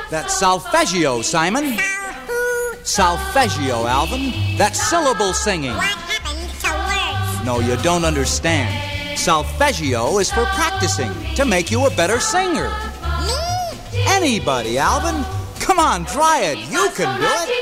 That's solfeggio, Simon. Solfeggio, Alvin. That's syllable singing. What happened to words? No, you don't understand. Solfeggio is for practicing, to make you a better singer. Me? Anybody, Alvin. Come on, try it. You can do it.